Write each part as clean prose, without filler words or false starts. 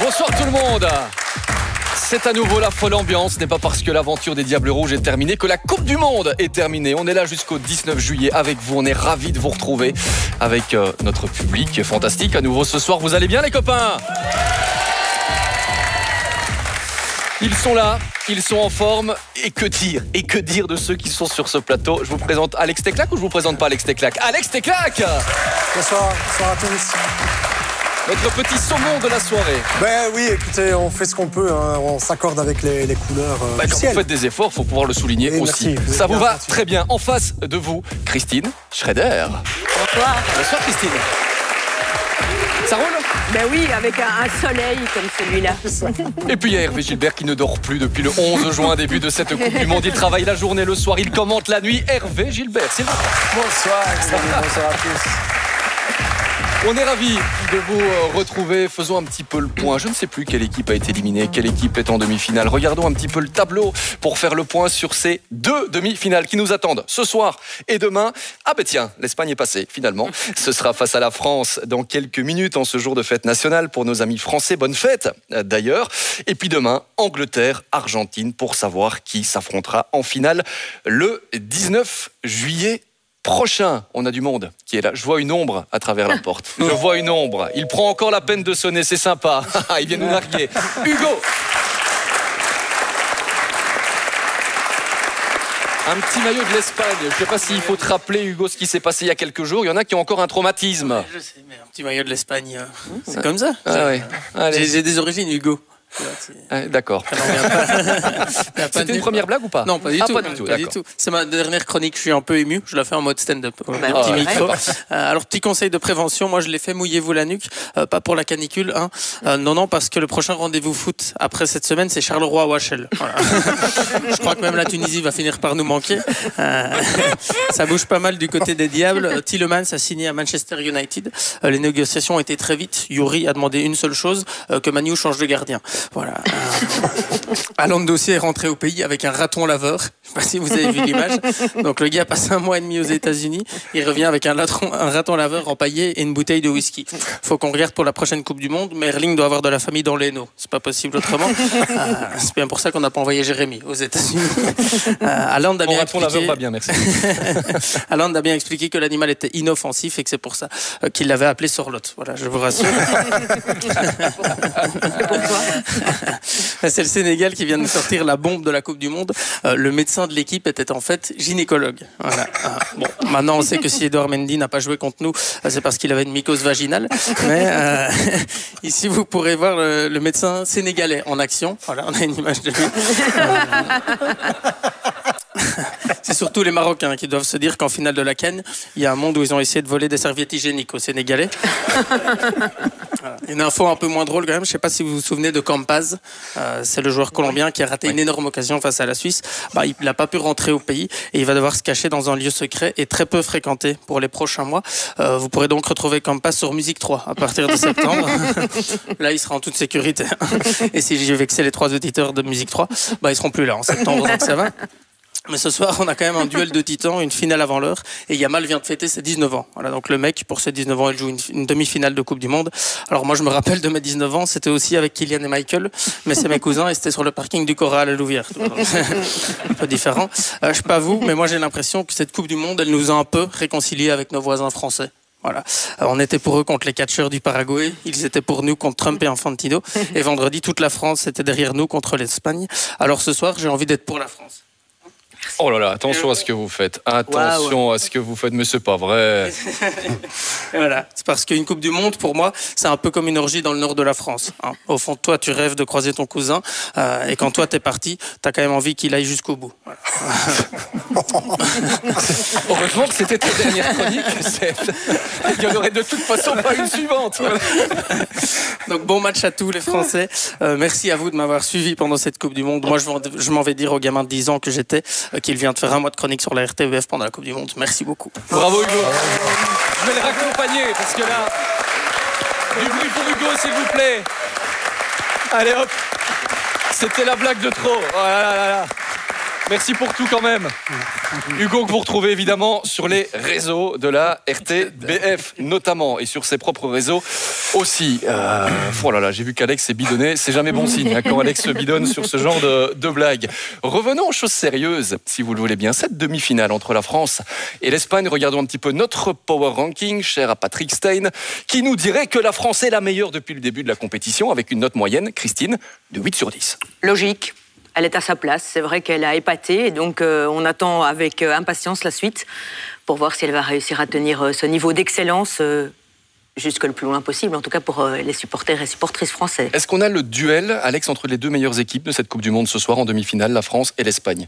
Bonsoir tout le monde. C'est à nouveau la folle ambiance. Ce n'est pas parce que l'aventure des Diables Rouges est terminée que la Coupe du Monde est terminée. On est là jusqu'au 19 juillet avec vous. On est ravis de vous retrouver avec notre public fantastique. À nouveau ce soir, vous allez bien les copains? Ils sont là, ils sont en forme. Et que dire de ceux qui sont sur ce plateau? Je vous présente Alex Teclac ou je vous présente pas Alex Teclac? Alex Teclac! Bonsoir à tous. Notre petit saumon de la soirée. Ben oui, écoutez, on fait ce qu'on peut, hein. On s'accorde avec les couleurs du quand ciel. vous faites des efforts, il faut pouvoir le souligner oui, aussi. merci, ça vous va gentil. très bien. En face de vous, Christine Schrader. Bonsoir. Bonsoir Christine. Ça roule? Ben oui, avec un soleil comme celui-là. Et puis il y a Hervé Gilbert qui ne dort plus depuis le 11 juin, début de cette Coupe du Monde. Il travaille la journée, le soir, il commente la nuit. Hervé Gilbert, s'il vous plaît. Bonsoir à tous. On est ravis de vous retrouver. Faisons un petit peu le point. Je ne sais plus quelle équipe a été éliminée, quelle équipe est en demi-finale. Regardons un petit peu le tableau pour faire le point sur ces deux demi-finales qui nous attendent ce soir et demain. Ah ben tiens, l'Espagne est passée finalement. Ce sera face à la France dans quelques minutes en ce jour de fête nationale pour nos amis français. Bonne fête d'ailleurs. Et puis demain, Angleterre, Argentine pour savoir qui s'affrontera en finale le 19 juillet. Prochain, on a du monde qui est là. Je vois une ombre à travers la porte. Je vois une ombre. Il prend encore la peine de sonner, c'est sympa. Il vient nous narguer. Hugo. Un petit maillot de l'Espagne. Je ne sais pas s'il faut te rappeler, Hugo, ce qui s'est passé il y a quelques jours. Il y en a qui ont encore un traumatisme. Ouais, je sais, mais un petit maillot de l'Espagne, c'est comme ça. Ah ouais. Allez. J'ai des origines, Hugo. D'accord. C'était une première blague ou pas? Non, pas du tout. Pas du tout. C'est ma dernière chronique, je suis un peu ému. Je la fais en mode stand-up. Petit micro. Alors, petit conseil de prévention, moi je l'ai fait, mouillez-vous la nuque. Pas pour la canicule. Hein. Non, parce que le prochain rendez-vous foot après cette semaine, c'est Charleroi-Wachel. Voilà. Je crois que même la Tunisie va finir par nous manquer. Ça bouge pas mal du côté des Diables. Tielemans a signé à Manchester United. Les négociations ont été très vite. Yuri a demandé une seule chose, que Manu change de gardien. Voilà. Alain Dossier est rentré au pays avec un raton laveur. Je ne sais pas si vous avez vu l'image. Donc le gars a passé 1 mois et demi aux États-Unis. Il revient avec un raton laveur empaillé et une bouteille de whisky. Faut qu'on regarde pour la prochaine Coupe du Monde. Mais Erling doit avoir de la famille dans l'Hainaut. C'est pas possible autrement. C'est bien pour ça qu'on n'a pas envoyé Jérémy aux États-Unis. Alain a bien expliqué. Laveur va bien, merci. Alain a bien expliqué que l'animal était inoffensif et que c'est pour ça qu'il l'avait appelé Sorlotte. Voilà, je vous rassure. Pourquoi? C'est le Sénégal qui vient de sortir la bombe de la Coupe du Monde. Le médecin de l'équipe était en fait gynécologue. Voilà. Bon, maintenant on sait que si Edouard Mendy n'a pas joué contre nous, c'est parce qu'il avait une mycose vaginale. Mais ici vous pourrez voir le médecin sénégalais en action. Voilà, on a une image de lui. C'est surtout les Marocains qui doivent se dire qu'en finale de la CAN, il y a un monde où ils ont essayé de voler des serviettes hygiéniques aux Sénégalais. Une info un peu moins drôle quand même, je ne sais pas si vous vous souvenez de Campaz, c'est le joueur colombien qui a raté une énorme occasion face à la Suisse. Il n'a pas pu rentrer au pays et il va devoir se cacher dans un lieu secret et très peu fréquenté pour les prochains mois. Vous pourrez donc retrouver Campaz sur Musique 3 à partir de septembre. Là, il sera en toute sécurité. Et si j'ai vexé les 3 auditeurs de Musique 3, ils seront plus là en septembre, donc ça va. Mais ce soir, on a quand même un duel de titans, une finale avant l'heure. Et Yamal vient de fêter ses 19 ans. Voilà, donc le mec, pour ses 19 ans, il joue une demi-finale de Coupe du Monde. Alors moi, je me rappelle de mes 19 ans, c'était aussi avec Kylian et Michael, mais c'est mes cousins et c'était sur le parking du Coral à Louvière. Un peu différent. Je sais pas vous, mais moi j'ai l'impression que cette Coupe du Monde, elle nous a un peu réconciliés avec nos voisins français. Voilà. On était pour eux contre les catcheurs du Paraguay, ils étaient pour nous contre Trump et Infantino. Et vendredi, toute la France était derrière nous contre l'Espagne. Alors ce soir, j'ai envie d'être pour la France. Oh là là, attention à ce que vous faites. Attention à ce que vous faites, mais c'est pas vrai. Voilà, c'est parce qu'une Coupe du Monde, pour moi, c'est un peu comme une orgie dans le nord de la France. Hein. Au fond, toi, tu rêves de croiser ton cousin, et quand toi, t'es parti, t'as quand même envie qu'il aille jusqu'au bout. Voilà. Heureusement que c'était ta dernière chronique. Il y en aurait de toute façon pas une suivante. Donc bon match à tous les Français. Merci à vous de m'avoir suivi pendant cette Coupe du Monde. Moi, je m'en vais dire au gamin de 10 ans que j'étais, qu'il vient de faire 1 mois de chronique sur la RTBF pendant la Coupe du Monde. Merci beaucoup. Bravo Hugo. Je vais les raccompagner parce que là, du bruit pour Hugo s'il vous plaît. Allez hop. C'était la blague de trop. Oh là là là là. Merci pour tout quand même. Hugo, que vous retrouvez évidemment sur les réseaux de la RTBF notamment et sur ses propres réseaux aussi. Oh là là, j'ai vu qu'Alex s'est bidonné. C'est jamais bon signe quand Alex se bidonne sur ce genre de blagues. Revenons aux choses sérieuses, si vous le voulez bien. Cette demi-finale entre la France et l'Espagne. Regardons un petit peu notre power ranking, cher à Patrick Stein, qui nous dirait que la France est la meilleure depuis le début de la compétition avec une note moyenne, Christine, de 8 sur 10. Logique. Elle est à sa place. C'est vrai qu'elle a épaté. Et donc, on attend avec impatience la suite pour voir si elle va réussir à tenir ce niveau d'excellence jusque le plus loin possible, en tout cas pour les supporters et supportrices français. Est-ce qu'on a le duel, Alex, entre les deux meilleures équipes de cette Coupe du Monde ce soir en demi-finale, la France et l'Espagne?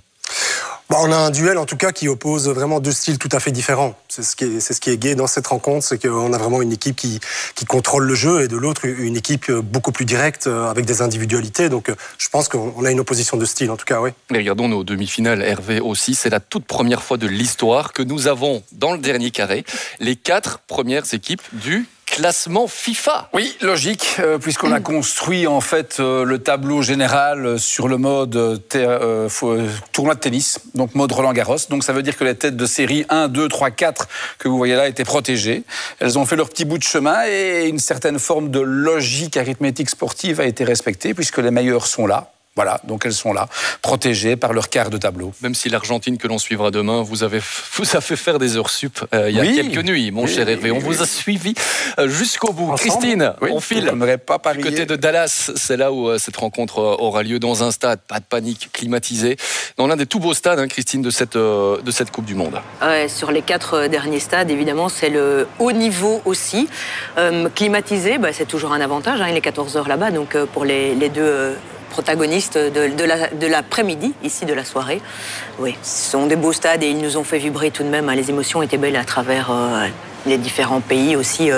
On a un duel en tout cas qui oppose vraiment deux styles tout à fait différents. C'est ce qui est gai dans cette rencontre, c'est qu'on a vraiment une équipe qui contrôle le jeu et de l'autre une équipe beaucoup plus directe avec des individualités. Donc je pense qu'on a une opposition de style en tout cas, oui. Et regardons nos demi-finales, Hervé aussi. C'est la toute première fois de l'histoire que nous avons dans le dernier carré les 4 premières équipes du classement FIFA. Oui, logique, puisqu'on a construit en fait le tableau général sur le mode tournoi de tennis, donc mode Roland-Garros. Donc ça veut dire que les têtes de série 1, 2, 3, 4 que vous voyez là étaient protégées. Elles ont fait leur petit bout de chemin et une certaine forme de logique arithmétique sportive a été respectée puisque les meilleures sont là. Voilà, donc elles sont là, protégées par leur quart de tableau. Même si l'Argentine que l'on suivra demain vous a fait faire des heures sup il y a quelques nuits, mon cher Hervé. On vous a suivi jusqu'au bout. Ensemble. Christine, on file pas du côté de Dallas. C'est là où cette rencontre aura lieu dans un stade, pas de panique, climatisé. Dans l'un des tout beaux stades, Christine, de cette Coupe du Monde. Ouais, sur les 4 derniers stades, évidemment, c'est le haut niveau aussi. Climatisé, c'est toujours un avantage. Il est 14h là-bas, donc pour les deux... protagonistes de l'après-midi, ici de la soirée. Oui, ce sont des beaux stades et ils nous ont fait vibrer tout de même. Les émotions étaient belles à travers les différents pays aussi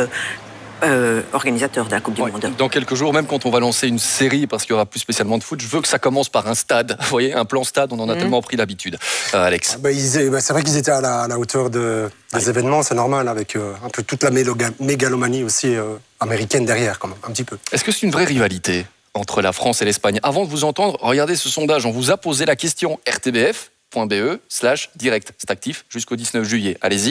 organisateurs de la Coupe du Monde. Dans quelques jours, même quand on va lancer une série, parce qu'il n'y aura plus spécialement de foot, je veux que ça commence par un stade. Vous voyez, un plan stade, on en a tellement pris l'habitude. Alex. C'est vrai qu'ils étaient à la hauteur des événements, c'est normal, avec un peu toute la mégalomanie aussi américaine derrière, quand même, un petit peu. Est-ce que c'est une vraie rivalité entre la France et l'Espagne? Avant de vous entendre, regardez ce sondage. On vous a posé la question rtbf.be/direct. C'est actif jusqu'au 19 juillet. Allez-y.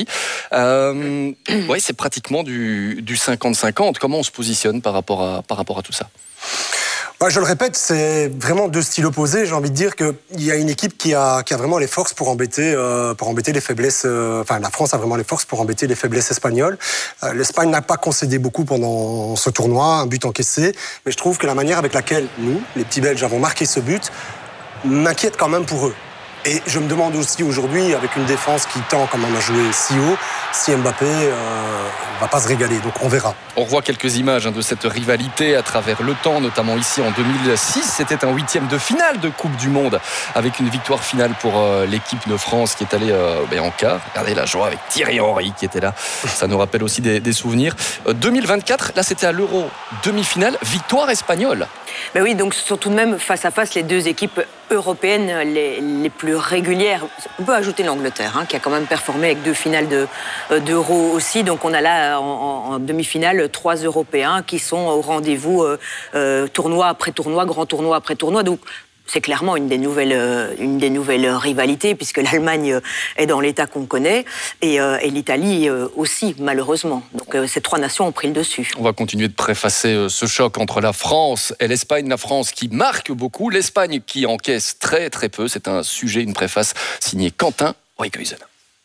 Ouais, c'est pratiquement du 50-50. Comment on se positionne par rapport à tout ça? Je le répète, c'est vraiment deux styles opposés. J'ai envie de dire qu'il y a une équipe qui a vraiment les forces pour embêter les faiblesses. La France a vraiment les forces pour embêter les faiblesses espagnoles. L'Espagne n'a pas concédé beaucoup pendant ce tournoi, un but encaissé. Mais je trouve que la manière avec laquelle nous, les petits Belges, avons marqué ce but, m'inquiète quand même pour eux. Et je me demande aussi aujourd'hui, avec une défense qui tend quand même à jouer si haut, si Mbappé va pas se régaler. Donc on verra. On revoit quelques images de cette rivalité à travers le temps, notamment ici en 2006. C'était un 8e de finale de Coupe du Monde avec une victoire finale pour l'équipe de France qui est allée en quart. Regardez la joie avec Thierry Henry qui était là. Ça nous rappelle aussi des souvenirs. 2024, là c'était à l'Euro, demi-finale, victoire espagnole. Ben oui, donc ce sont tout de même face à face les deux équipes européennes les plus régulières. On peut ajouter l'Angleterre, qui a quand même performé avec 2 finales d'Euro aussi. Donc on a là en demi-finale 3 Européens qui sont au rendez-vous tournoi après tournoi, grand tournoi après tournoi. Donc c'est clairement une des nouvelles rivalités, puisque l'Allemagne est dans l'état qu'on connaît, et l'Italie aussi, malheureusement. Donc ces 3 nations ont pris le dessus. On va continuer de préfacer ce choc entre la France et l'Espagne. La France qui marque beaucoup, l'Espagne qui encaisse très très peu. C'est un sujet, une préface signée Quentin Oekhuysen.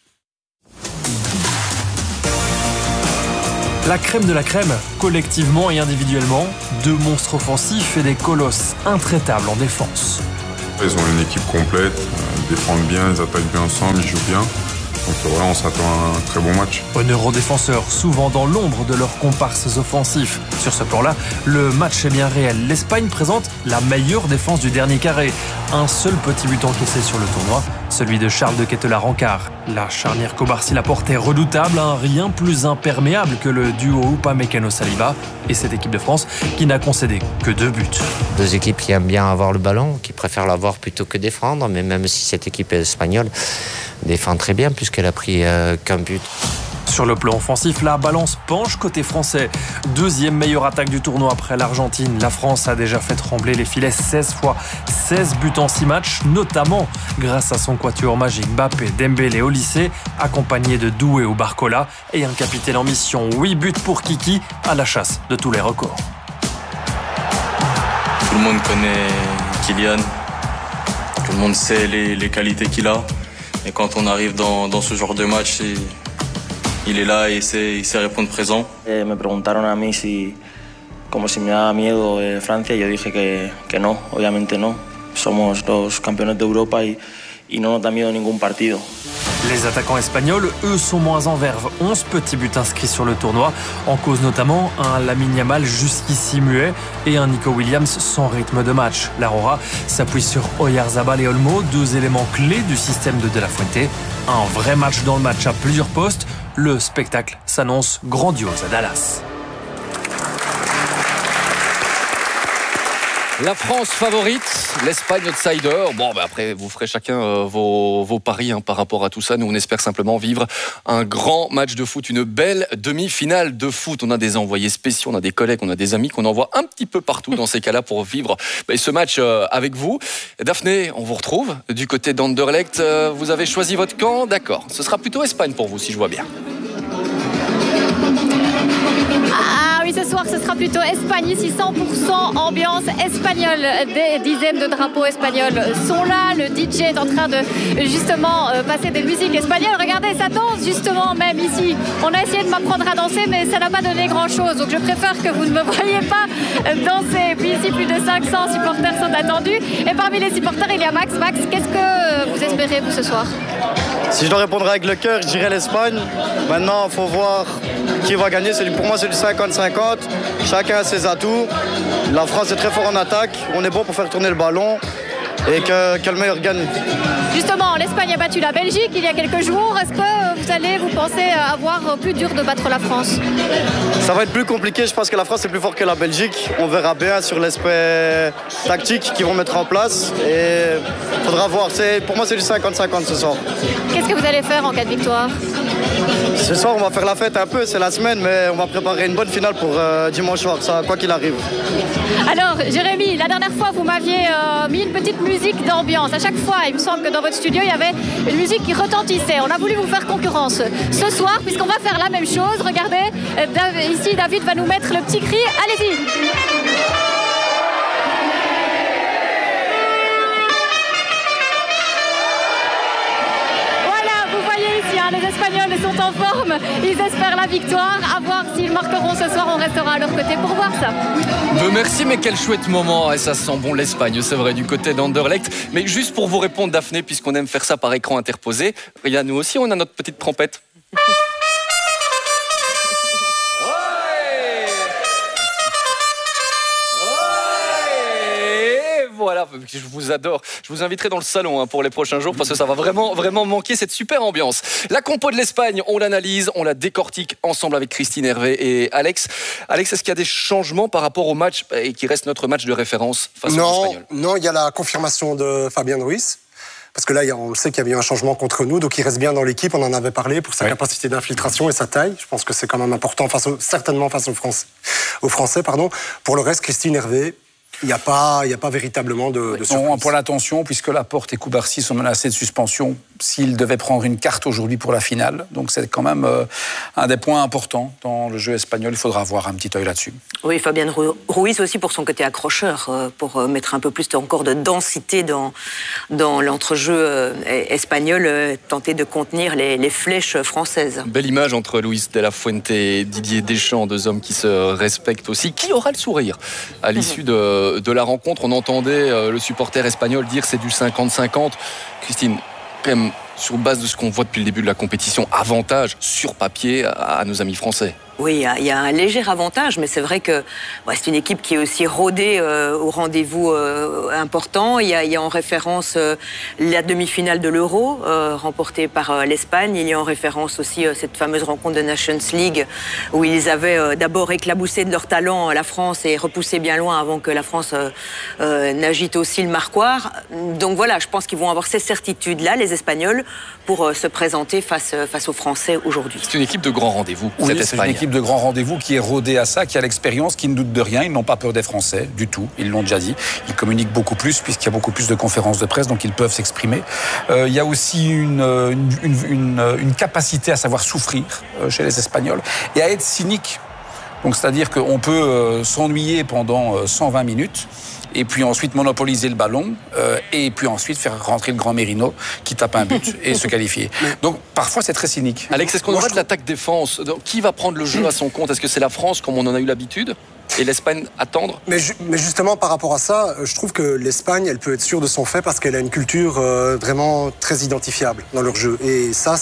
La crème de la crème, collectivement et individuellement, 2 monstres offensifs et des colosses intraitables en défense. Ils ont une équipe complète, ils défendent bien, ils attaquent bien ensemble, ils jouent bien. Donc voilà, on s'attend à un très bon match. Honneur aux défenseurs, souvent dans l'ombre de leurs comparses offensifs. Sur ce plan-là, le match est bien réel. L'Espagne présente la meilleure défense du dernier carré. Un seul petit but encaissé sur le tournoi, celui de Charles de Ketelaere-Rancard. La charnière Kobarsi-Laporte est redoutable, rien plus imperméable que le duo Upamecano-Saliba. Et cette équipe de France qui n'a concédé que 2 buts. 2 équipes qui aiment bien avoir le ballon, qui préfèrent l'avoir plutôt que défendre. Mais même si cette équipe est espagnole défend très bien puisqu'elle a pris qu'un but. Sur le plan offensif, la balance penche côté français. Deuxième meilleure attaque du tournoi après l'Argentine. La France a déjà fait trembler les filets 16 fois. 16 buts en 6 matchs, notamment grâce à son quatuor magique Mbappé, Dembélé, Olise, accompagné de Doué ou Barcola et un capitaine en mission. 8 buts pour Kiki, à la chasse de tous les records. Tout le monde connaît Kylian. Tout le monde sait les qualités qu'il a. Et quand on arrive dans ce genre de match, il est là et il sait répondre présent. Me preguntaron a mí como si me daba miedo Francia, y yo dije que no, obviamente no. Somos los campeones de Europa y no nos da miedo ningún partido. Les attaquants espagnols, eux, sont moins en verve. 11 petits buts inscrits sur le tournoi, en cause notamment un Lamine Yamal jusqu'ici muet et un Nico Williams sans rythme de match. L'Aurora s'appuie sur Oyarzabal et Olmo, deux éléments clés du système de La Fuente. Un vrai match dans le match à plusieurs postes. Le spectacle s'annonce grandiose à Dallas. La France favorite, l'Espagne outsider. Bon, après, vous ferez chacun vos paris par rapport à tout ça. Nous, on espère simplement vivre un grand match de foot, une belle demi-finale de foot. On a des envoyés spéciaux, on a des collègues, on a des amis qu'on envoie un petit peu partout dans ces cas-là pour vivre ce match avec vous. Daphné, on vous retrouve du côté d'Anderlecht. Vous avez choisi votre camp, d'accord. Ce sera plutôt Espagne pour vous, si je vois bien. Ah oui, ce soir, ce sera plutôt Espagne. Ici, 100% ambiance espagnole. Des dizaines de drapeaux espagnols sont là. Le DJ est en train de, justement, passer des musiques espagnoles. Regardez, ça danse, justement, même ici. On a essayé de m'apprendre à danser, mais ça n'a pas donné grand-chose. Donc, je préfère que vous ne me voyez pas danser. Puis ici, plus de 500 supporters sont attendus. Et parmi les supporters, il y a Max. Max, qu'est-ce que vous espérez, vous, ce soir? Si je dois répondre avec le cœur, je dirais l'Espagne. Maintenant, il faut voir qui va gagner. Pour moi, c'est du 50-50. Chacun a ses atouts. La France est très fort en attaque. On est bon pour faire tourner le ballon et que le meilleur gagne. Justement, l'Espagne a battu la Belgique il y a quelques jours. Est-ce que vous pensez avoir plus dur de battre la France? Ça va être plus compliqué. Je pense que la France est plus forte que la Belgique. On verra bien sur l'aspect tactique qu'ils vont mettre en place. Et il faudra voir. Pour moi, c'est du 50-50 ce soir. Qu'est-ce que vous allez faire en cas de victoire? Ce soir, on va faire la fête un peu. C'est la semaine, mais on va préparer une bonne finale pour dimanche soir, ça, quoi qu'il arrive. Alors, Jérémy, la dernière fois, vous m'aviez mis une petite musique d'ambiance. À chaque fois, il me semble que dans votre studio, il y avait une musique qui retentissait. On a voulu vous faire concurrence ce soir, puisqu'on va faire la même chose. Regardez, ici, David va nous mettre le petit cri. Allez-y! Les Espagnols sont en forme, ils espèrent la victoire. À voir s'ils marqueront ce soir, on restera à leur côté pour voir ça. Merci, mais quel chouette moment. Et ça sent bon l'Espagne, c'est vrai, du côté d'Anderlecht. Mais juste pour vous répondre, Daphné, puisqu'on aime faire ça par écran interposé, regarde, nous aussi, on a notre petite trompette. Voilà, je vous adore. Je vous inviterai dans le salon pour les prochains jours parce que ça va vraiment, vraiment manquer cette super ambiance. La compo de l'Espagne, on l'analyse, on la décortique ensemble avec Christine, Hervé et Alex. Alex, est-ce qu'il y a des changements par rapport au match et qui reste notre match de référence face aux Espagnols? Non, il y a la confirmation de Fabián Ruiz. Parce que là, on sait qu'il y avait eu un changement contre nous, donc il reste bien dans l'équipe. On en avait parlé pour sa capacité d'infiltration et sa taille. Je pense que c'est quand même important, certainement face aux Français. Pour le reste, Christine, Hervé, il n'y a pas véritablement de surprise. Non, pour l'attention, puisque Laporte et Koubarsi sont menacés de suspension s'ils devaient prendre une carte aujourd'hui pour la finale. Donc c'est quand même un des points importants dans le jeu espagnol. Il faudra avoir un petit œil là-dessus. Oui, Fabián Ruiz aussi pour son côté accrocheur, pour mettre un peu plus encore de densité dans l'entrejeu espagnol, tenter de contenir les flèches françaises. Belle image entre Luis de la Fuente et Didier Deschamps, deux hommes qui se respectent aussi. Qui aura le sourire à l'issue de la rencontre? On entendait le supporter espagnol dire c'est du 50-50. Christine, quand même, sur base de ce qu'on voit depuis le début de la compétition, avantage sur papier à nos amis français. Oui, il y a un léger avantage, mais c'est vrai que c'est une équipe qui est aussi rodée au rendez-vous important. Il y a en référence la demi-finale de l'Euro, remportée par l'Espagne. Il y a en référence aussi cette fameuse rencontre de Nations League, où ils avaient d'abord éclaboussé de leur talent la France et repoussé bien loin avant que la France n'agite aussi le marquoir. Donc voilà, je pense qu'ils vont avoir ces certitudes-là, les Espagnols, pour se présenter face aux Français aujourd'hui. C'est une équipe de grand rendez-vous, oui, cette Espagne. C'est une équipe de grand rendez-vous qui est rodée à ça, qui a l'expérience, qui ne doute de rien. Ils n'ont pas peur des Français du tout. Ils l'ont déjà dit. Ils communiquent beaucoup plus puisqu'il y a beaucoup plus de conférences de presse, donc ils peuvent s'exprimer. Il y a aussi une capacité à savoir souffrir chez les Espagnols et à être cynique. Donc c'est-à-dire qu'on peut s'ennuyer pendant 120 minutes. Et puis ensuite monopoliser le ballon, et puis ensuite faire rentrer le grand Merino qui tape un but et se qualifier. Donc parfois c'est très cynique. Alex, est-ce qu'on aura de l'attaque-défense? Qui va prendre le jeu à son compte? Est-ce que c'est la France comme on en a eu l'habitude et l'Espagne attendre? Mais justement par rapport à ça, je trouve que l'Espagne, elle peut être sûre de son fait parce qu'elle a une culture vraiment très identifiable dans leur jeu. Et ça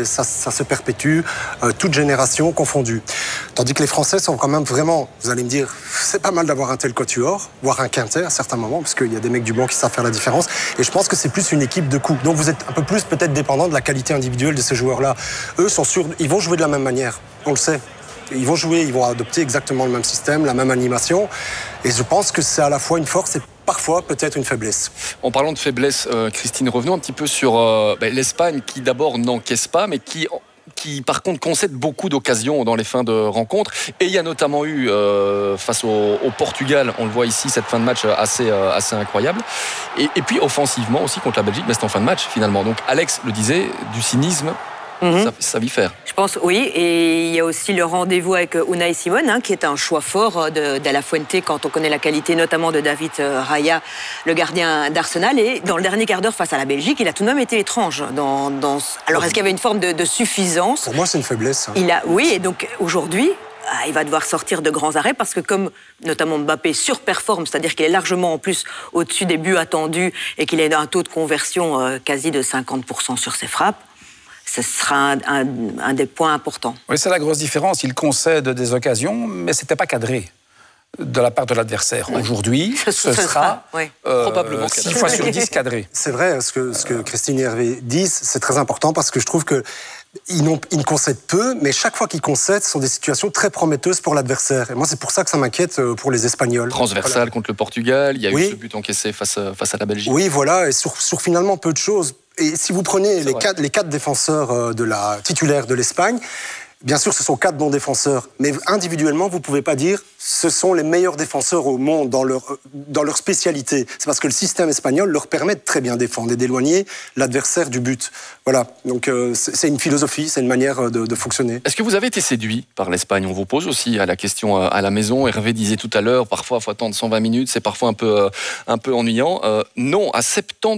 se perpétue, toute génération confondue. Tandis que les Français sont quand même vraiment, vous allez me dire, c'est pas mal d'avoir un tel quatuor, voire un quintet à certains moments, parce qu'il y a des mecs du banc qui savent faire la différence. Et je pense que c'est plus une équipe de coups. Donc vous êtes un peu plus peut-être dépendant de la qualité individuelle de ces joueurs-là. Eux sont sûrs, ils vont jouer de la même manière, on le sait. Ils vont jouer, ils vont adopter exactement le même système, la même animation. Et je pense que c'est à la fois une force et parfois peut-être une faiblesse. En parlant de faiblesse, Christine, revenons un petit peu sur l'Espagne qui d'abord n'encaisse pas, mais qui par contre concède beaucoup d'occasions dans les fins de rencontre. Et il y a notamment eu face au Portugal, on le voit ici, cette fin de match assez incroyable. Et puis offensivement aussi contre la Belgique, mais c'est en fin de match finalement. Donc Alex le disait, du cynisme. Ça vit faire. Je pense, oui. Et il y a aussi le rendez-vous avec Unai Simon, qui est un choix fort de La Fuente quand on connaît la qualité notamment de David Raya, le gardien d'Arsenal. Et dans le dernier quart d'heure face à la Belgique, il a tout de même été étrange. Alors, est-ce qu'il y avait une forme de suffisance? Pour moi, c'est une faiblesse. Oui, et donc aujourd'hui, il va devoir sortir de grands arrêts parce que comme notamment Mbappé surperforme, c'est-à-dire qu'il est largement en plus au-dessus des buts attendus et qu'il a un taux de conversion quasi de 50% sur ses frappes, ce sera un des points importants. Oui, c'est la grosse différence. Il concède des occasions, mais ce n'était pas cadré de la part de l'adversaire. Oui. Aujourd'hui, ce sera probablement 6 fois sur 10 cadré. C'est vrai, ce que Christine et Hervé disent, c'est très important parce que je trouve que ils ne concèdent peu, mais chaque fois qu'ils concèdent, ce sont des situations très prometteuses pour l'adversaire. Et moi, c'est pour ça que ça m'inquiète pour les Espagnols. Transversal contre le Portugal, il y a eu ce but encaissé face à la Belgique. Oui, voilà, et sur finalement peu de choses. Et si vous prenez les quatre défenseurs titulaires de l'Espagne, bien sûr, ce sont 4 bons défenseurs, mais individuellement, vous ne pouvez pas dire ce sont les meilleurs défenseurs au monde dans leur spécialité. C'est parce que le système espagnol leur permet de très bien défendre et d'éloigner l'adversaire du but. Voilà, donc c'est une philosophie, c'est une manière de fonctionner. Est-ce que vous avez été séduit par l'Espagne? On vous pose aussi la question à la maison. Hervé disait tout à l'heure, parfois il faut attendre 120 minutes, c'est parfois un peu ennuyant. Non, à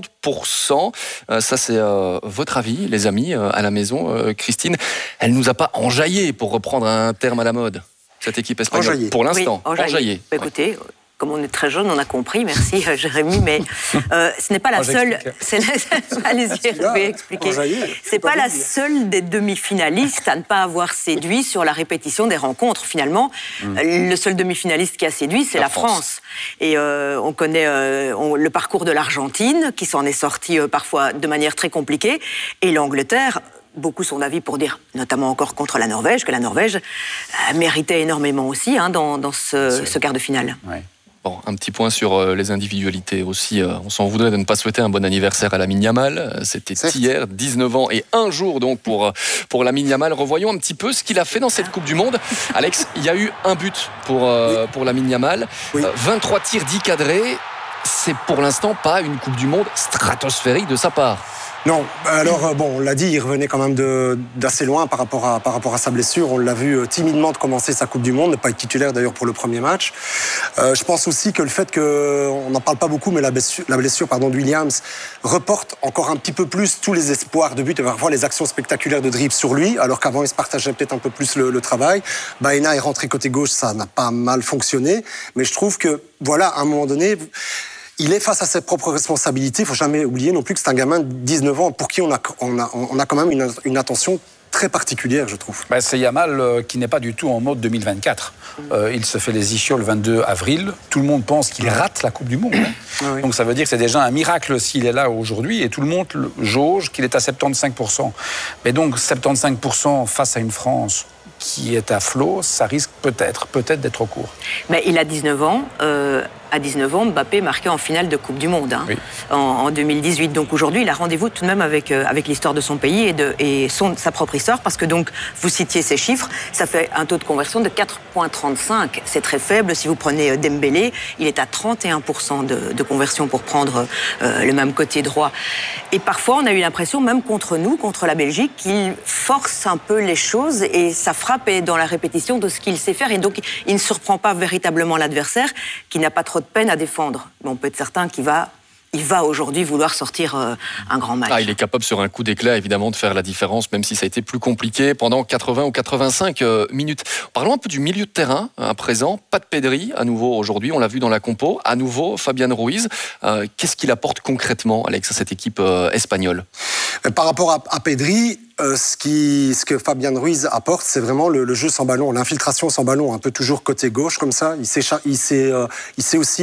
70%, ça c'est votre avis, les amis, à la maison. Christine, elle ne nous a pas enjaillé, pour reprendre un terme à la mode, cette équipe espagnole. Enjaillé. Pour l'instant, oui, enjaillé. Écoutez, comme on est très jeune, on a compris, merci Jérémy, mais ce n'est pas la seule... Allez-y, Hervé, expliquer. C'est pas la seule des demi-finalistes à ne pas avoir séduit sur la répétition des rencontres, finalement. Le seul demi-finaliste qui a séduit, c'est la France. Et on connaît le parcours de l'Argentine, qui s'en est sorti parfois de manière très compliquée, et l'Angleterre... Beaucoup sont d'avis pour dire, notamment encore contre la Norvège, que la Norvège méritait énormément aussi dans ce quart de finale. Ouais. Bon, un petit point sur les individualités aussi. On s'en voudrait de ne pas souhaiter un bon anniversaire à Lamine Yamal. C'était hier, 19 ans et 1 jour donc pour Lamine Yamal. Revoyons un petit peu ce qu'il a fait dans cette Coupe du Monde. Alex, il y a eu un but pour Lamine Yamal. 23 tirs, 10 cadrés. C'est pour l'instant pas une Coupe du Monde stratosphérique de sa part. Non, alors on l'a dit, il revenait quand même d'assez loin par rapport à sa blessure. On l'a vu timidement de commencer sa Coupe du Monde, ne pas être titulaire d'ailleurs pour le premier match. Je pense aussi que le fait on n'en parle pas beaucoup, mais la blessure de Williams reporte encore un petit peu plus tous les espoirs de but et parfois les actions spectaculaires de dribble sur lui, alors qu'avant il se partageait peut-être un peu plus le travail. Baena est rentré côté gauche, ça n'a pas mal fonctionné, mais je trouve que voilà, à un moment donné... Il est face à ses propres responsabilités. Il ne faut jamais oublier non plus que c'est un gamin de 19 ans pour qui on a quand même une attention très particulière, je trouve. C'est Yamal qui n'est pas du tout en mode 2024. Il se fait les ischios le 22 avril. Tout le monde pense qu'il rate la Coupe du Monde. Oui. Donc ça veut dire que c'est déjà un miracle s'il est là aujourd'hui. Et tout le monde jauge qu'il est à 75%. Mais donc 75% face à une France qui est à flot, ça risque peut-être d'être trop court. Mais il a 19 ans. À 19 ans, Mbappé marquait en finale de Coupe du Monde en 2018. Donc aujourd'hui, il a rendez-vous tout de même avec l'histoire de son pays et sa propre histoire, parce que donc, vous citiez ces chiffres, ça fait un taux de conversion de 4,35. C'est très faible. Si vous prenez Dembélé, il est à 31% de conversion pour prendre le même côté droit. Et parfois, on a eu l'impression, même contre nous, contre la Belgique, qu'il force un peu les choses et sa frappe est dans la répétition de ce qu'il sait faire. Et donc, il ne surprend pas véritablement l'adversaire qui n'a pas trop de peine à défendre. Mais on peut être certain qu'il va aujourd'hui vouloir sortir un grand match. Il est capable sur un coup d'éclat évidemment de faire la différence, même si ça a été plus compliqué pendant 80 ou 85 minutes. Parlons un peu du milieu de terrain à présent. Pas de Pedri à nouveau aujourd'hui, on l'a vu dans la compo. À nouveau Fabian Ruiz. Qu'est-ce qu'il apporte concrètement, Alex, à cette équipe espagnole? Par rapport à Pedri, ce que Fabian Ruiz apporte, c'est vraiment le jeu sans ballon, l'infiltration sans ballon, un peu toujours côté gauche comme ça. Il sait aussi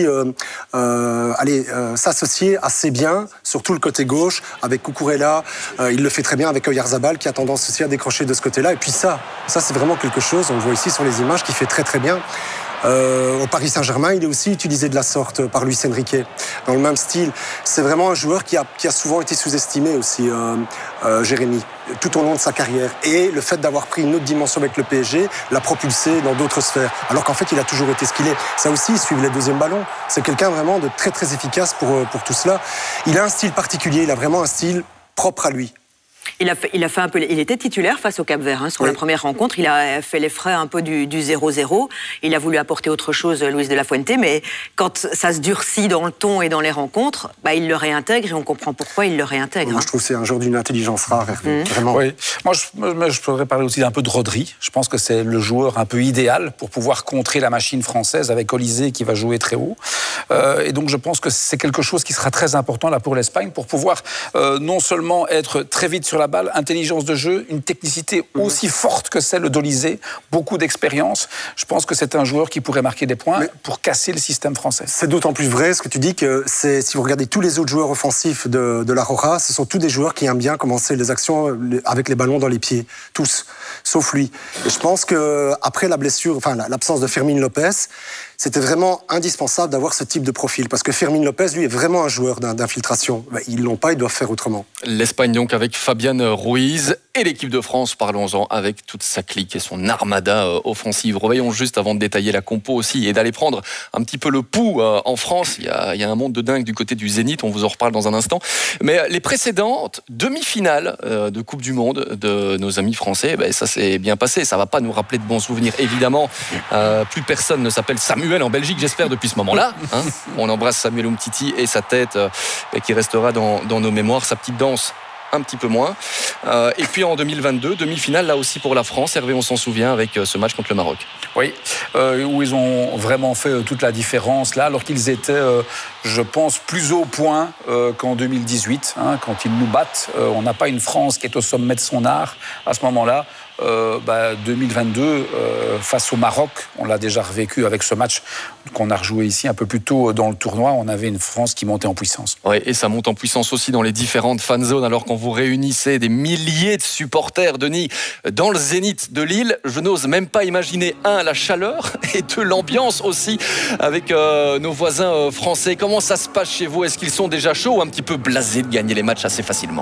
s'associer assez bien, surtout le côté gauche, avec Cucurella. Il le fait très bien avec Oyarzabal, qui a tendance aussi à décrocher de ce côté-là. Et puis ça c'est vraiment quelque chose, on le voit ici sur les images, qui fait très très bien. Au Paris Saint-Germain, il est aussi utilisé de la sorte par Luis Enrique, dans le même style. C'est vraiment un joueur qui a souvent été sous-estimé aussi, Jérémy, tout au long de sa carrière. Et le fait d'avoir pris une autre dimension avec le PSG l'a propulsé dans d'autres sphères. Alors qu'en fait, il a toujours été ce qu'il est. Ça aussi, il suit les deuxièmes ballons. C'est quelqu'un vraiment de très très efficace pour tout cela. Il a un style particulier, il a vraiment un style propre à lui. Il a fait un peu. Il était titulaire face au Cap-Vert sur la première rencontre. Il a fait les frais un peu du 0-0. Il a voulu apporter autre chose, Luis de la Fuente, mais quand ça se durcit dans le ton et dans les rencontres, il le réintègre et on comprend pourquoi il le réintègre. Moi, je trouve que c'est un joueur d'une intelligence rare, vraiment. Oui. Moi, je pourrais parler aussi un peu de Rodri. Je pense que c'est le joueur un peu idéal pour pouvoir contrer la machine française avec Olysée qui va jouer très haut. Et donc, je pense que c'est quelque chose qui sera très important là pour l'Espagne pour pouvoir non seulement être très vite sur la balle, intelligence de jeu, une technicité aussi forte que celle d'Olysée, beaucoup d'expérience. Je pense que c'est un joueur qui pourrait marquer des points pour casser le système français. C'est d'autant plus vrai ce que tu dis que si vous regardez tous les autres joueurs offensifs de la Roja, ce sont tous des joueurs qui aiment bien commencer les actions avec les ballons dans les pieds, tous, sauf lui. Et je pense que après la blessure, l'absence de Fermín López, c'était vraiment indispensable d'avoir ce type de profil, parce que Fermín López, lui, est vraiment un joueur d'infiltration. Ils l'ont pas, ils doivent faire autrement. L'Espagne donc avec Fabian Ruiz et l'équipe de France, parlons-en, avec toute sa clique et son armada offensive. Revoyons juste avant de détailler la compo aussi et d'aller prendre un petit peu le pouls en France. Il y a un monde de dingue du côté du Zénith, on vous en reparle dans un instant. Mais les précédentes demi-finales de Coupe du Monde de nos amis français, ça s'est bien passé. Ça va pas nous rappeler de bons souvenirs, évidemment. Plus personne ne s'appelle Samuel en Belgique, j'espère, depuis ce moment-là. On embrasse Samuel Umtiti et sa tête qui restera dans nos mémoires, sa petite danse un petit peu moins. Et puis en 2022, demi-finale là aussi pour la France. Hervé, on s'en souvient avec ce match contre le Maroc. Oui, où ils ont vraiment fait toute la différence là, alors qu'ils étaient, je pense, plus au point qu'en 2018. Quand ils nous battent, on n'a pas une France qui est au sommet de son art à ce moment-là. 2022 face au Maroc, on l'a déjà revécu avec ce match qu'on a rejoué ici un peu plus tôt dans le tournoi. On avait une France qui montait en puissance. Oui, et ça monte en puissance aussi dans les différentes fan zones, alors qu'on vous réunissez des milliers de supporters, Denis, dans le Zénith de Lille. Je n'ose même pas imaginer, la chaleur et l'ambiance aussi avec nos voisins français. Comment ça se passe chez vous? Est-ce qu'ils sont déjà chauds ou un petit peu blasés de gagner les matchs assez facilement?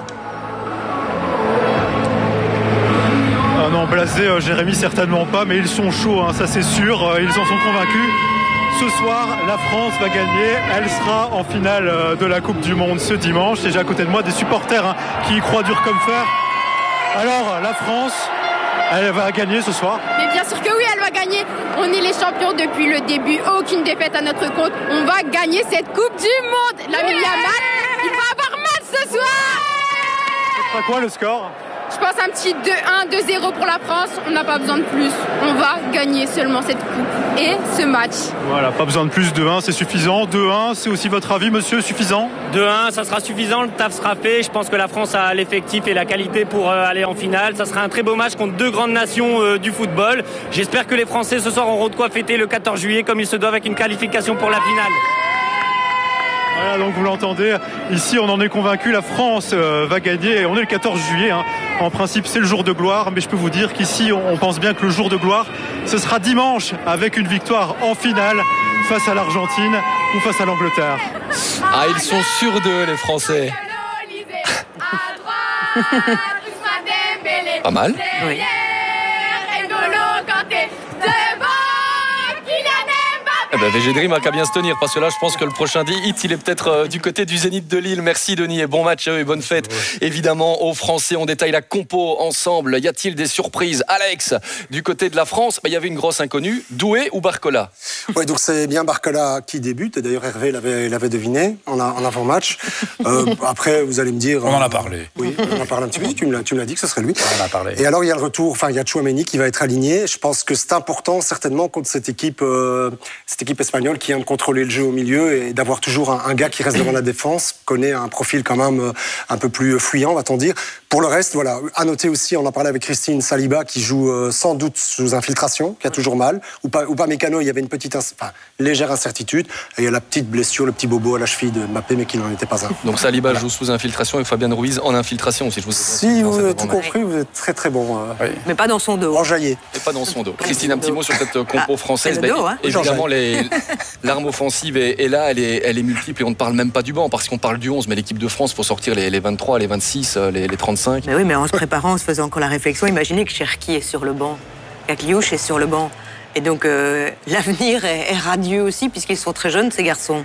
Non, blasé, Jérémy, certainement pas, mais ils sont chauds, ça c'est sûr, ils en sont convaincus. Ce soir, la France va gagner, elle sera en finale de la Coupe du Monde ce dimanche. Déjà à côté de moi, des supporters qui y croient dur comme fer. Alors, la France, elle va gagner ce soir? Mais bien sûr que oui, elle va gagner. On est les champions depuis le début, aucune défaite à notre compte. On va gagner cette Coupe du Monde. Lamine Yamal, il va avoir mal ce soir. Ce sera quoi le score? Je pense un petit 2-1, 2-0 pour la France. On n'a pas besoin de plus. On va gagner seulement cette coupe et ce match. Voilà, pas besoin de plus. 2-1, c'est suffisant. 2-1, c'est aussi votre avis, monsieur, suffisant? 2-1, ça sera suffisant. Le taf sera fait. Je pense que la France a l'effectif et la qualité pour aller en finale. Ça sera un très beau match contre deux grandes nations du football. J'espère que les Français ce soir auront de quoi fêter le 14 juillet comme il se doit avec une qualification pour la finale. Voilà, donc vous l'entendez, ici on en est convaincu, la France va gagner. On est le 14 juillet, hein. En principe c'est le jour de gloire, mais je peux vous dire qu'ici on pense bien que le jour de gloire, ce sera dimanche avec une victoire en finale face à l'Argentine ou face à l'Angleterre. Ah, ils sont sûrs d'eux, les Français. Pas mal. Oui. Eh ben, VG Dream a qu'à bien se tenir, parce que là je pense que le prochain hit il est peut-être du côté du Zénith de Lille. Merci Denis et bon match et bonne fête évidemment aux Français. On détaille la compo ensemble. Y a-t-il des surprises? Alex, du côté de la France, il y avait une grosse inconnue, Doué ou Barcola? Oui, donc c'est bien Barcola qui débute, et d'ailleurs Hervé l'avait deviné en avant-match. Après vous allez me dire... On en a parlé. Oui, on en a parlé un petit peu, tu me l'as dit que ce serait lui. On en a parlé. Et alors il y a le retour, il y a Tchouaméni qui va être aligné. Je pense que c'est important certainement contre cette équipe espagnole qui vient de contrôler le jeu au milieu et d'avoir toujours un gars qui reste devant la défense, connaît un profil quand même un peu plus fuyant, va-t-on dire. Pour le reste, voilà, à noter aussi, on en parlait avec Christine, Saliba qui joue sans doute sous infiltration, qui a toujours mal, ou pas Mécano, il y avait une petite légère incertitude, et il y a la petite blessure, le petit bobo à la cheville de Mbappé, mais qui n'en était pas un. Donc Saliba joue sous infiltration et Fabien Ruiz en infiltration, si je vous ai Si vous avez tout compris, vous êtes très très bon. Oui. Mais pas dans son dos. Enjaillé. Et pas dans son dos. Christine, un petit mot sur cette compo française. C'est le dos, hein. Évidemment, l'arme offensive est là, elle est multiple, et on ne parle même pas du banc, parce qu'on parle du 11, mais l'équipe de France, il faut sortir les 23, les 26, les 35. Mais oui, mais en se préparant, en se faisant encore la réflexion, imaginez que Cherki est sur le banc, Kakliouche est sur le banc. Et donc, l'avenir est radieux aussi, puisqu'ils sont très jeunes, ces garçons.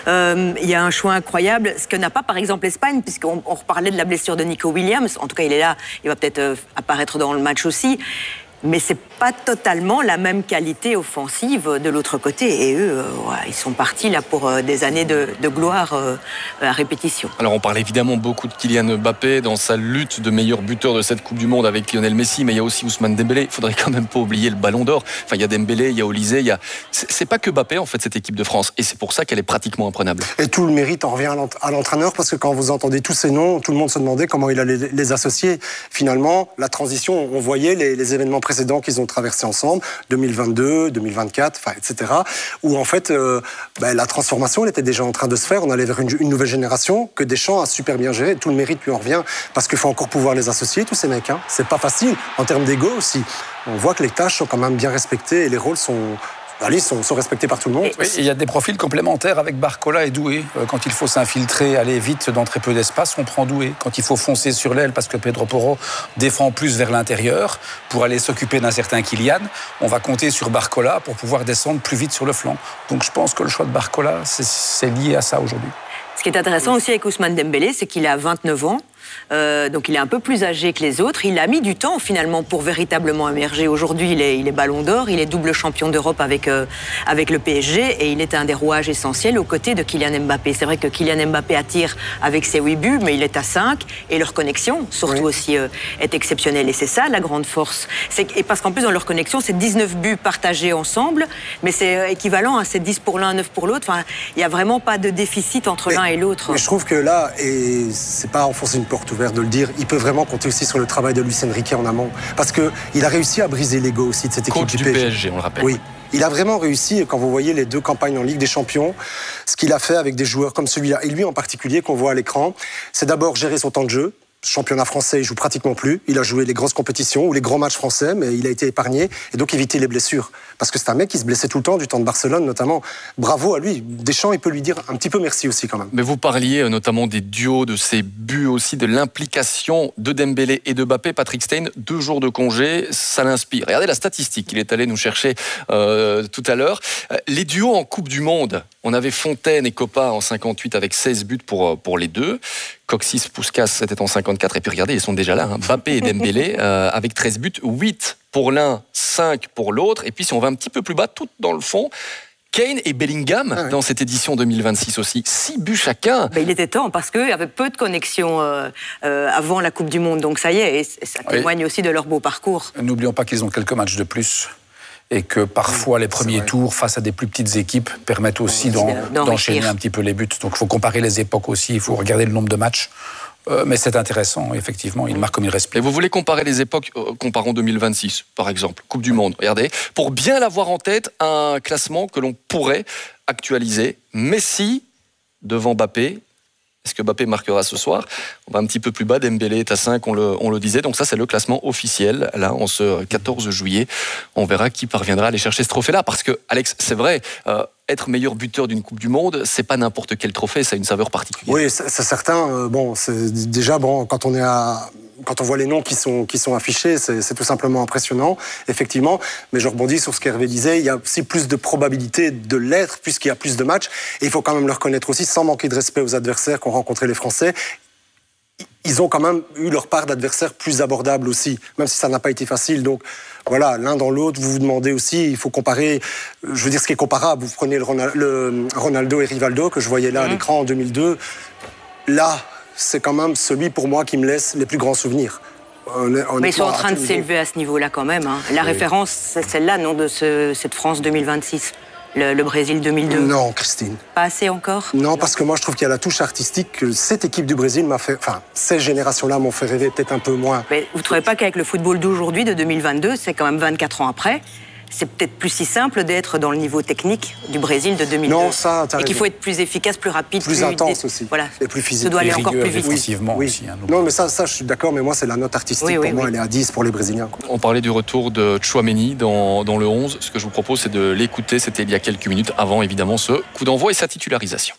Il y a un choix incroyable, ce que n'a pas, par exemple, l'Espagne, puisqu'on reparlait de la blessure de Nico Williams. En tout cas, il est là, il va peut-être apparaître dans le match aussi. Mais c'est pas totalement la même qualité offensive de l'autre côté. Et eux, ils sont partis là pour des années de gloire à répétition. Alors on parle évidemment beaucoup de Kylian Mbappé dans sa lutte de meilleur buteur de cette Coupe du Monde avec Lionel Messi, mais il y a aussi Ousmane Dembélé. Il faudrait quand même pas oublier le Ballon d'Or. Enfin, il y a Dembélé, il y a Olysée, c'est pas que Mbappé en fait cette équipe de France, et c'est pour ça qu'elle est pratiquement imprenable. Et tout le mérite en revient à l'entraîneur, parce que quand vous entendez tous ces noms, tout le monde se demandait comment il allait les associer. Finalement, la transition, on voyait les événements précédents qu'ils ont traversés ensemble, 2022, 2024, etc., où en fait la transformation elle était déjà en train de se faire. On allait vers une nouvelle génération que Deschamps a super bien géré. Tout le mérite lui en revient, parce qu'il faut encore pouvoir les associer, tous ces mecs. Hein. C'est pas facile en termes d'ego aussi. On voit que les tâches sont quand même bien respectées et les rôles sont respectés par tout le monde. Oui, il y a des profils complémentaires avec Barcola et Doué. Quand il faut s'infiltrer, aller vite dans très peu d'espace, on prend Doué. Quand il faut foncer sur l'aile, parce que Pedro Porro défend plus vers l'intérieur, pour aller s'occuper d'un certain Kylian, on va compter sur Barcola pour pouvoir descendre plus vite sur le flanc. Donc je pense que le choix de Barcola, c'est lié à ça aujourd'hui. Ce qui est intéressant aussi avec Ousmane Dembélé, c'est qu'il a 29 ans. Donc il est un peu plus âgé que les autres. Il a mis du temps finalement pour véritablement émerger. Aujourd'hui, il est Ballon d'Or, il est double champion d'Europe avec le PSG, et il est un des rouages essentiels aux côtés de Kylian Mbappé. C'est vrai que Kylian Mbappé attire avec ses 8 buts, mais il est à 5, et leur connexion, surtout aussi, est exceptionnelle. Et c'est ça la grande force. Et parce qu'en plus, dans leur connexion, c'est 19 buts partagés ensemble, mais c'est équivalent à ces 10 pour l'un, 9 pour l'autre. Enfin, il n'y a vraiment pas de déficit entre l'un et l'autre. Mais je trouve que là, et c'est pas enfoncer une porte ouverte de le dire, il peut vraiment compter aussi sur le travail de Luis Enrique en amont, parce qu'il a réussi à briser l'ego aussi de cette équipe du PSG, on le rappelle. Oui, il a vraiment réussi, quand vous voyez les 2 campagnes en Ligue des Champions, ce qu'il a fait avec des joueurs comme celui-là, et lui en particulier qu'on voit à l'écran, c'est d'abord gérer son temps de jeu. Championnat français, il joue pratiquement plus. Il a joué les grosses compétitions ou les grands matchs français, mais il a été épargné, et donc éviter les blessures. Parce que c'est un mec qui se blessait tout le temps, du temps de Barcelone notamment. Bravo à lui. Deschamps, il peut lui dire un petit peu merci aussi quand même. Mais vous parliez notamment des duos, de ses buts aussi, de l'implication de Dembélé et de Mbappé. Patrick Stein, 2 jours de congé, ça l'inspire. Regardez la statistique qu'il est allé nous chercher tout à l'heure. Les duos en Coupe du Monde, on avait Fontaine et Copa en 58 avec 16 buts pour les deux. Coxis, Puskas, c'était en 54. Et puis regardez, ils sont déjà là. Mbappé et Dembélé avec 13 buts, 8 pour l'un, 5 pour l'autre. Et puis si on va un petit peu plus bas, tout dans le fond, Kane et Bellingham dans cette édition 2026 aussi. 6 buts chacun. Il était temps parce qu'il y avait peu de connexions avant la Coupe du Monde. Donc ça y est, et ça témoigne aussi de leur beau parcours. N'oublions pas qu'ils ont quelques matchs de plus. Et que parfois les premiers tours face à des plus petites équipes permettent aussi d'enchaîner un petit peu les buts. Donc il faut comparer les époques aussi, il faut regarder le nombre de matchs. Mais c'est intéressant, effectivement, il marque comme il respire. Et vous voulez comparer les époques, comparons 2026 par exemple, Coupe du Monde, regardez, pour bien l'avoir en tête, un classement que l'on pourrait actualiser. Messi devant Mbappé. Est-ce que Mbappé marquera ce soir? On va un petit peu plus bas, Dembélé est à 5, on le disait. Donc ça, c'est le classement officiel. Là, en ce 14 juillet, on verra qui parviendra à aller chercher ce trophée-là. Parce que, Alex, c'est vrai, être meilleur buteur d'une Coupe du Monde, c'est pas n'importe quel trophée, ça a une saveur particulière. Oui, c'est certain. C'est déjà, quand on voit les noms qui sont affichés, c'est tout simplement impressionnant, effectivement. Mais je rebondis sur ce qu'Hervé disait, il y a aussi plus de probabilité de l'être, puisqu'il y a plus de matchs. Et il faut quand même le reconnaître aussi, sans manquer de respect aux adversaires qu'ont rencontrés les Français. Ils ont quand même eu leur part d'adversaires plus abordables aussi, même si ça n'a pas été facile. Donc voilà, l'un dans l'autre, vous vous demandez aussi, il faut comparer, je veux dire ce qui est comparable. Vous prenez le Ronaldo et Rivaldo que je voyais là à l'écran en 2002. Là, c'est quand même celui pour moi qui me laisse les plus grands souvenirs. Mais ils sont en train de s'élever à ce niveau-là quand même. La référence, c'est celle-là, non, de cette France 2026. Le Brésil 2002. Non, Christine. Pas assez encore? Non, parce que moi, je trouve qu'il y a la touche artistique que cette équipe du Brésil m'a fait... Enfin, ces générations-là m'ont fait rêver peut-être un peu moins. Mais vous ne trouvez pas qu'avec le football d'aujourd'hui, de 2022, c'est quand même 24 ans après, c'est peut-être plus si simple d'être dans le niveau technique du Brésil de 2002. Non, ça, et qu'il faut être plus efficace, plus rapide, plus intense aussi. Voilà. Et plus physique. Ça doit aller encore plus vite. Défensivement aussi. Non, mais ça, je suis d'accord, mais moi, c'est la note artistique. Pour moi, elle est à 10 pour les Brésiliens. On parlait du retour de Tchouaméni dans le 11. Ce que je vous propose, c'est de l'écouter. C'était il y a quelques minutes avant, évidemment, ce coup d'envoi et sa titularisation.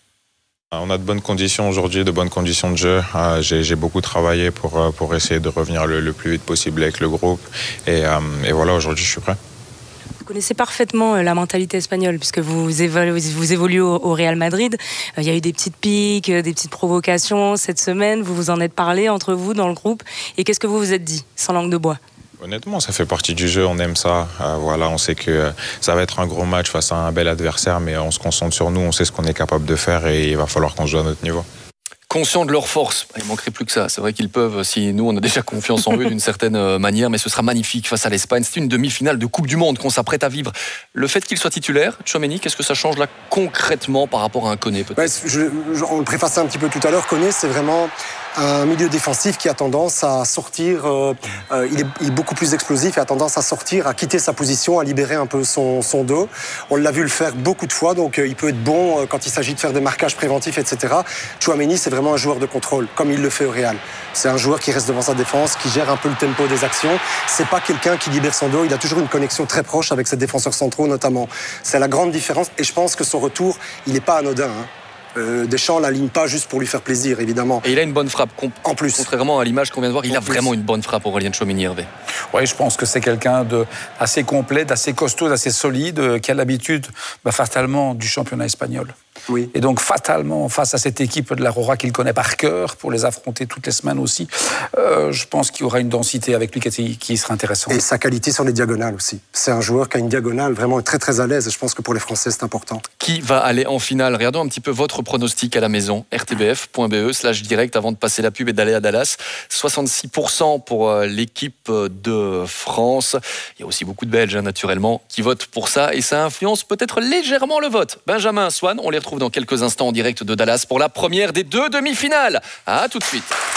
On a de bonnes conditions aujourd'hui, de bonnes conditions de jeu. J'ai beaucoup travaillé pour essayer de revenir le plus vite possible avec le groupe. Et voilà, aujourd'hui, je suis prêt. Vous connaissez parfaitement la mentalité espagnole puisque vous évoluez au Real Madrid. Il y a eu des petites piques, des petites provocations cette semaine. Vous vous en êtes parlé entre vous dans le groupe. Et qu'est-ce que vous vous êtes dit, sans langue de bois? Honnêtement, ça fait partie du jeu, on aime ça. Voilà, on sait que ça va être un gros match face à un bel adversaire, mais on se concentre sur nous, on sait ce qu'on est capable de faire et il va falloir qu'on joue à notre niveau. Conscients de leur force, il ne manquerait plus que ça. C'est vrai qu'ils peuvent, si nous on a déjà confiance en eux d'une certaine manière, mais ce sera magnifique face à l'Espagne. C'est une demi-finale de Coupe du Monde qu'on s'apprête à vivre. Le fait qu'il soit titulaire, Tchouaméni, qu'est-ce que ça change là concrètement par rapport à un Koné peut-être? On le préfaçait un petit peu tout à l'heure, Koné c'est vraiment un milieu défensif qui a tendance à sortir, il est beaucoup plus explosif et a tendance à sortir, à quitter sa position, à libérer un peu son dos. On l'a vu le faire beaucoup de fois, donc il peut être bon quand il s'agit de faire des marquages préventifs, etc. Tchouaméni, c'est vraiment un joueur de contrôle, comme il le fait au Real. C'est un joueur qui reste devant sa défense, qui gère un peu le tempo des actions. C'est pas quelqu'un qui libère son dos, il a toujours une connexion très proche avec ses défenseurs centraux notamment. C'est la grande différence et je pense que son retour, il n'est pas anodin. Deschamps l'aligne pas juste pour lui faire plaisir, évidemment. Et il a une bonne frappe. En plus. Contrairement à l'image qu'on vient de voir, il a vraiment une bonne frappe, Aurélien Tchouaméni, Hervé. Oui, je pense que c'est quelqu'un d'assez complet, d'assez costaud, d'assez solide, qui a l'habitude, fatalement, du championnat espagnol. Oui. Et donc, fatalement, face à cette équipe de la Rora qu'il connaît par cœur, pour les affronter toutes les semaines aussi, je pense qu'il y aura une densité avec lui qui sera intéressante. Et sa qualité sur les diagonales aussi. C'est un joueur qui a une diagonale vraiment très très à l'aise et je pense que pour les Français, c'est important. Qui va aller en finale? Regardons un petit peu votre pronostic à la maison. rtbf.be/direct avant de passer la pub et d'aller à Dallas. 66% pour l'équipe de France. Il y a aussi beaucoup de Belges, naturellement, qui votent pour ça et ça influence peut-être légèrement le vote. Benjamin, Swan, on les retrouve dans quelques instants en direct de Dallas pour la première des 2 demi-finales. À tout de suite.